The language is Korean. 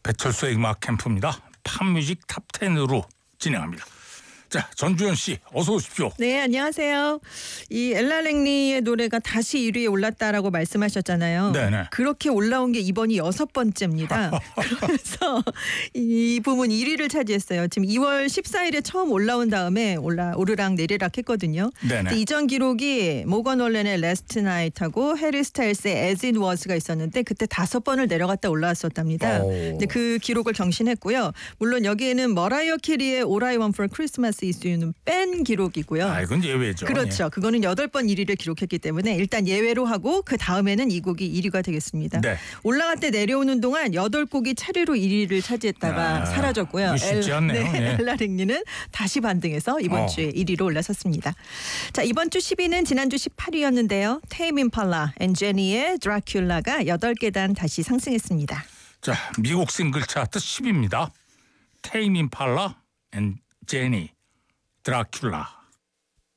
배철수의 음악 캠프입니다. 팝뮤직 탑10으로 진행합니다. 자, 전주현 씨 어서 오십시오. 네, 안녕하세요. 이 엘라 랭리의 노래가 다시 1위에 올랐다라고 말씀하셨잖아요. 네네. 그렇게 올라온 게 이번이 6번째입니다. 그래서 이 부분 1위를 차지했어요. 지금 2월 14일에 처음 올라온 다음에 오르락 내리락 했거든요. 네네. 이전 기록이 모건 월렌의 Last Night하고 해리 스타일스의 As It Was가 있었는데 그때 5번을 내려갔다 올라왔었답니다. 근데 그 기록을 경신했고요. 물론 여기에는 머라이어 캐리의 All I Want for Christmas 이수는 뺀 기록이고요. 아, 이건 예외죠. 그렇죠. 예. 그거는 8번 1위를 기록했기 때문에 일단 예외로 하고 그 다음에는 이 곡이 1위가 되겠습니다. 네. 올라갈 때 내려오는 동안 8곡이 차례로 1위를 차지했다가 사라졌고요. 이거 쉽지 않네요. 예. 엘라 랭리는 다시 반등해서 이번 주에 1위로 올라섰습니다. 자, 이번 주 10위는 지난주 18위였는데요. 테임 임팔라 앤 제니의 드라큘라가 8계단 다시 상승했습니다. 자, 미국 싱글 차트 10위입니다. 테임 임팔라 앤 제니 드라큘라.